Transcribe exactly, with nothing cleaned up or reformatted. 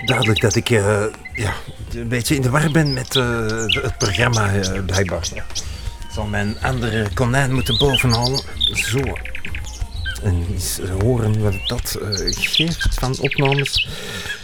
duidelijk dat ik uh, ja, een beetje in de war ben met uh, het programma, uh, blijkbaar. Ja. Ik zal mijn andere konijn moeten bovenhalen. Zo. En eens horen wat dat uh, geeft van opnames.